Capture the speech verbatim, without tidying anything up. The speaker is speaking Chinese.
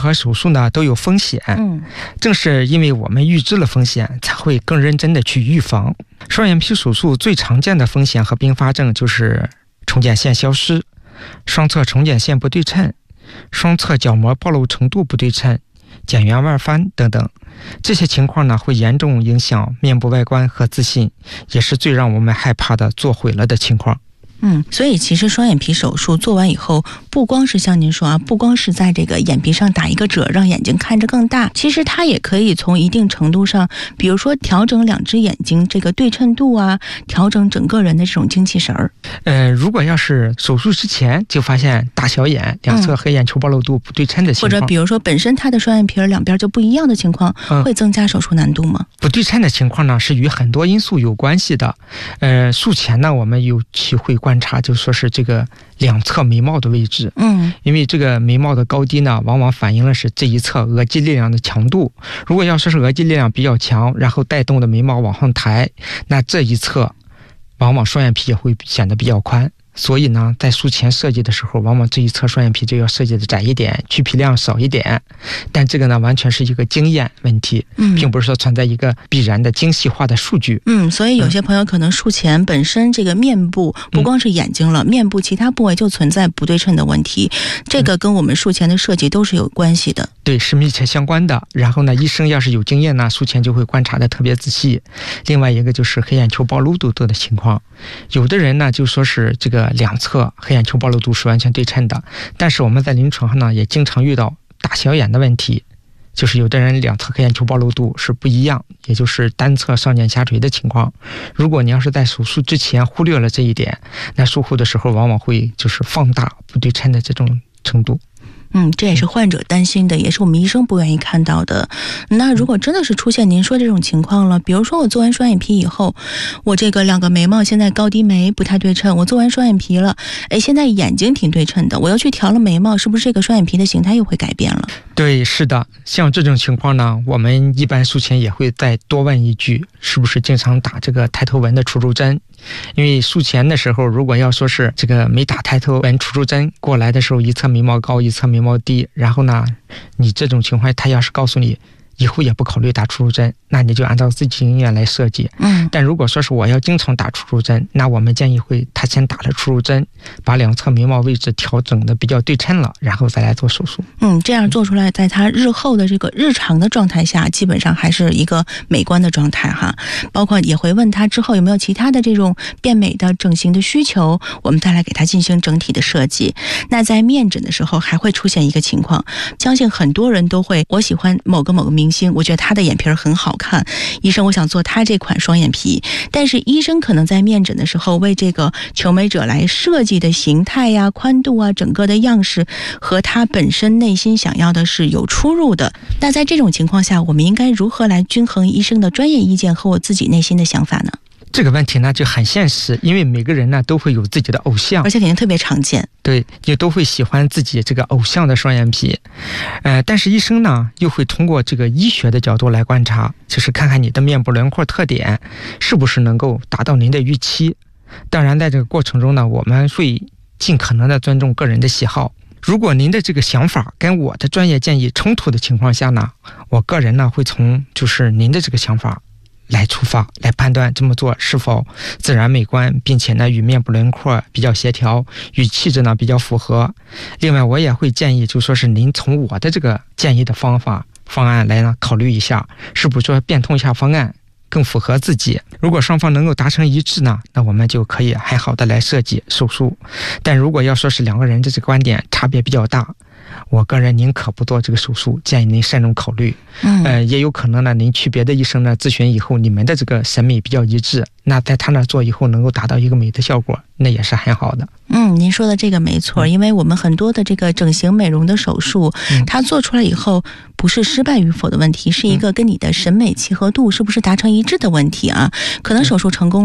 何手术呢都有风险， 嗯， 正是因为我们预知了风险，才会更认真的去预防。双眼皮手术最常见的风险和并发症就是重睑线消失、双侧重睑线不对称、双侧角膜暴露程度不对称、睑缘外翻等等。这些情况呢会严重影响面部外观和自信，也是最让我们害怕的做毁了的情况。 嗯，所以其实双眼皮手术做完以后，不光是像您说啊，不光是在这个眼皮上打一个褶，让眼睛看着更大，其实它也可以从一定程度上，比如说调整两只眼睛这个对称度啊，调整整个人的这种精气神儿。 呃，如果要是手术之前就发现大小眼、两侧黑眼球暴露度不对称的情况， 或者比如说本身它的双眼皮两边就不一样的情况， 嗯、 会增加手术难度吗？ 不对称的情况呢，是与很多因素有关系的。呃，术前呢，我们尤其会观察，就说是这个两侧眉毛的位置， 嗯， 因为这个眉毛的高低呢，往往反映了是这一侧额肌力量的强度。如果要说是额肌力量比较强，然后带动的眉毛往上抬，那这一侧往往双眼皮也会显得比较宽。所以呢，在术前设计的时候，往往这一侧双眼皮就要设计的窄一点，去皮量少一点。但这个呢，完全是一个经验问题， 嗯， 并不是说存在一个必然的精细化的数据。 嗯，所以有些朋友可能术前本身这个面部不光是眼睛了，嗯、面部其他部位就存在不对称的问题，这个跟我们术前的设计都是有关系的。 对，是密切相关的。然后呢，医生要是有经验呢，术前就会观察的特别仔细。另外一个就是黑眼球暴露度的情况，有的人呢就说是这个两侧黑眼球暴露度是完全对称的，但是我们在临床上呢也经常遇到大小眼的问题，就是有的人两侧黑眼球暴露度是不一样，也就是单侧上睑下垂的情况。如果你要是在手术之前忽略了这一点，那术后的时候往往会就是放大不对称的这种程度。 嗯，这也是患者担心的，也是我们医生不愿意看到的。那如果真的是出现您说这种情况了，比如说我做完双眼皮以后，我这个两个眉毛现在高低眉不太对称，我做完双眼皮了，哎，现在眼睛挺对称的，我又去调了眉毛，是不是这个双眼皮的形态又会改变了？ 对，是的，像这种情况呢，我们一般术前也会再多问一句，是不是经常打这个抬头纹的除皱针？因为术前的时候，如果要说是这个没打抬头纹除皱针过来的时候，一侧眉毛高，一侧眉毛低，然后呢，你这种情况他要是告诉你以后也不考虑打除皱针，那你就按照自己经验来设计。 嗯， 但如果说是我要经常打除皱针，那我们建议会他先打了除皱针，把两侧眉毛位置调整的比较对称了，然后再来做手术。 嗯，这样做出来，在他日后的这个日常的状态下，基本上还是一个美观的状态哈。包括也会问他之后有没有其他的这种变美的整形的需求，我们再来给他进行整体的设计。那在面诊的时候还会出现一个情况，相信很多人都会，我喜欢某个某个明星，我觉得他的眼皮很好看，医生我想做他这款双眼皮，但是医生可能在面诊的时候为这个求美者来设计的形态呀、宽度啊、整个的样式和他本身内心想要的是有出入的。那在这种情况下，我们应该如何来均衡医生的专业意见和我自己内心的想法呢？ 这个问题呢就很现实，因为每个人呢都会有自己的偶像， 而且肯定特别常见。 对，也都会喜欢自己这个偶像的双眼皮。呃，但是医生呢又会通过这个医学的角度来观察，就是看看你的面部轮廓特点是不是能够达到您的预期。当然在这个过程中呢，我们会尽可能的尊重个人的喜好。如果您的这个想法跟我的专业建议冲突的情况下呢，我个人呢会从就是您的这个想法来出发，来判断这么做是否自然美观，并且呢与面部轮廓比较协调，与气质呢比较符合。另外我也会建议就说是您从我的这个建议的方法方案来呢考虑一下，是不是说变通一下方案更符合自己。如果双方能够达成一致呢，那我们就可以很好的来设计手术。但如果要说是两个人的这个观点差别比较大，我个人宁可不做这个手术，建议您慎重考虑。嗯，呃，也有可能呢，您去别的医生呢咨询以后，你们的这个审美比较一致，那在他那做以后能够达到一个美的效果，那也是很好的。 嗯，您说的这个没错，因为我们很多的这个整形美容的手术，嗯、它做出来以后不是失败与否的问题，是一个跟你的审美契合度是不是达成一致的问题啊。可能手术成功